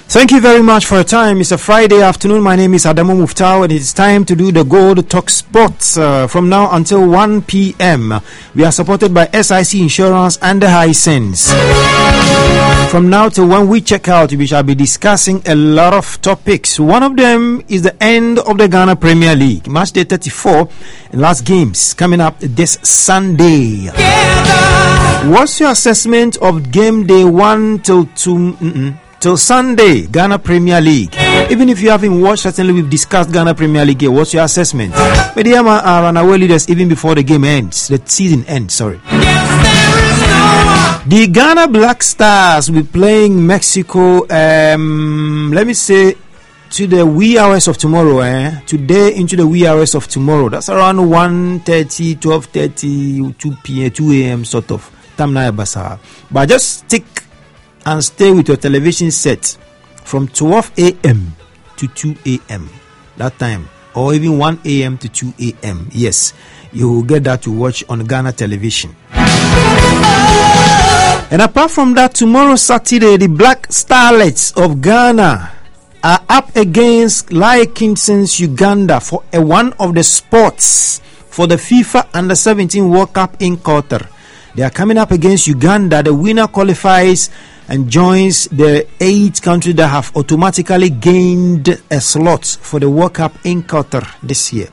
Thank you very much for your time. It's a Friday afternoon. My name is Adamu Muftau, and it's time to do the Gold Talk Sports from now until 1 p.m. We are supported by SIC Insurance and the Hisense. From now till when we check out, we shall be discussing a lot of topics. One of them is the end of the Ghana Premier League. Match day 34 and last games coming up this Sunday. What's your assessment of game day 1 till 2? Till Sunday, Ghana Premier League. Even if you haven't watched, certainly we've discussed Ghana Premier League here. What's your assessment? Mediama are runaway leaders even before the game ends. The season ends, sorry. The Ghana Black Stars will be playing Mexico, let me say, to the wee hours of tomorrow. Today into the wee hours of tomorrow. That's around 1:30, 12:30, 2 p.m., 2 a.m. sort of. Tamna Basa. But just stick and stay with your television set from 12 a.m. to 2 a.m. that time, or even 1 a.m. to 2 a.m. Yes, you will get that to watch on Ghana television. And apart from that, tomorrow Saturday, the Black Starlets of Ghana are up against Lai Kingston's Uganda for one of the spots for the FIFA Under-17 World Cup in Qatar. They are coming up against Uganda. The winner qualifies and joins the 8 countries that have automatically gained a slot for the World Cup in Qatar this year.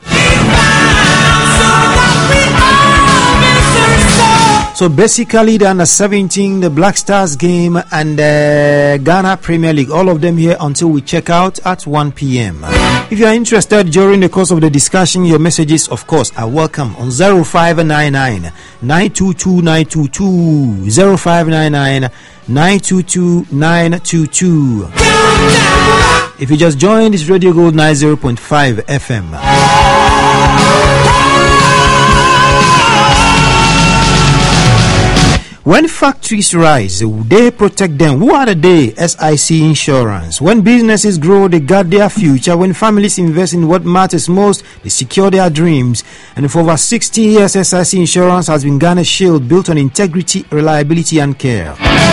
So basically, the Under-17, the Black Stars game, and the Ghana Premier League, all of them here until we check out at 1 p.m. If you are interested during the course of the discussion, your messages, of course, are welcome on 0599 922 922 0599 922 922. If you just joined, it's Radio Gold 90.5 FM. When factories rise, they protect them. Who are they? SIC Insurance. When businesses grow, they guard their future. When families invest in what matters most, they secure their dreams. And for over 60 years, SIC Insurance has been Ghana's shield, built on integrity, reliability, and care.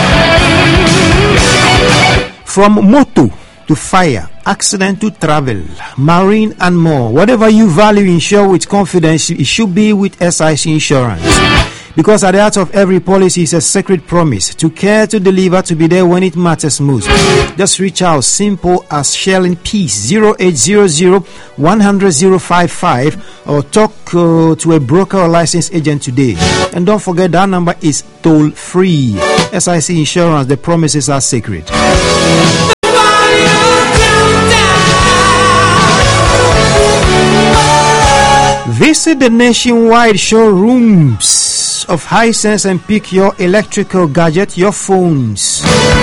From motor to fire, accident to travel, marine and more, whatever you value, insure with confidence. It should be with SIC Insurance. Because at the heart of every policy is a sacred promise to care, to deliver, to be there when it matters most. Just reach out, simple as shelling peace, 0800 100 055, or talk to a broker or licensed agent today. And don't forget that number is toll free. SIC Insurance, the promises are sacred. Visit the nationwide showrooms of Hisense and pick your electrical gadget, your phones.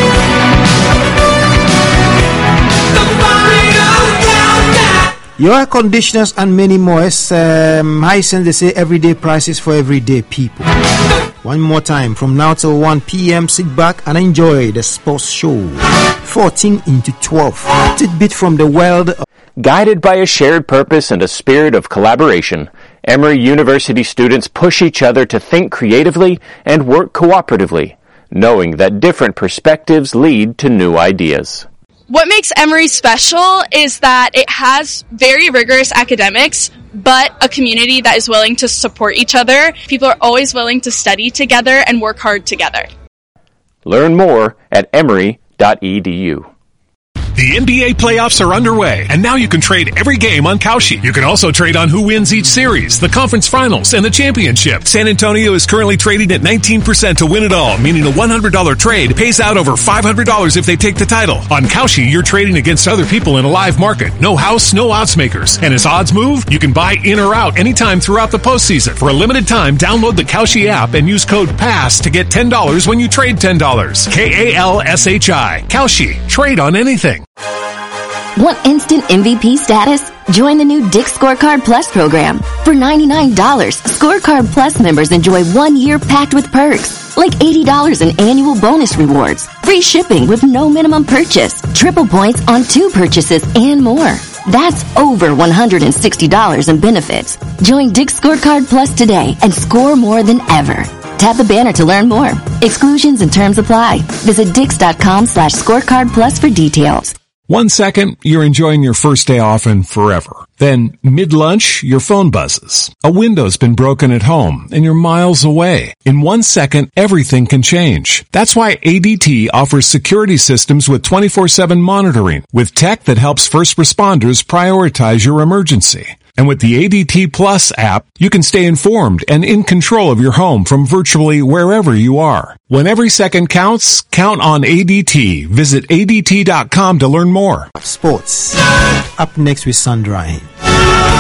Your air conditioners and many more. Hisense, they say everyday prices for everyday people. One more time, from now till 1 p.m. sit back and enjoy the sports show. 14 into 12. Tidbit from the world of Guided by a shared purpose and a spirit of collaboration, Emory University students push each other to think creatively and work cooperatively, knowing that different perspectives lead to new ideas. What makes Emory special is that it has very rigorous academics, but a community that is willing to support each other. People are always willing to study together and work hard together. Learn more at emory.edu. The NBA playoffs are underway, and now you can trade every game on Kalshi. You can also trade on who wins each series, the conference finals, and the championship. San Antonio is currently trading at 19% to win it all, meaning a $100 trade pays out over $500 if they take the title. On Kalshi, you're trading against other people in a live market. No house, no odds makers. And as odds move, you can buy in or out anytime throughout the postseason. For a limited time, download the Kalshi app and use code PASS to get $10 when you trade $10. KALSHI. Kalshi. Trade on anything. Want instant MVP status? Join the new Dick's Scorecard Plus program. For $99, Scorecard Plus members enjoy 1 year packed with perks, like $80 in annual bonus rewards, free shipping with no minimum purchase, triple points on 2 purchases, and more. That's over $160 in benefits. Join Dick's Scorecard Plus today and score more than ever. Tap the banner to learn more. Exclusions and terms apply. Visit Dix.com/scorecard plus for details. 1 second, you're enjoying your first day off and forever. Then, mid-lunch, your phone buzzes. A window's been broken at home, and you're miles away. In 1 second, everything can change. That's why ADT offers security systems with 24/7 monitoring, with tech that helps first responders prioritize your emergency. And with the ADT Plus app, you can stay informed and in control of your home from virtually wherever you are. When every second counts, count on ADT. Visit ADT.com to learn more. Sports. Up next with Sandra.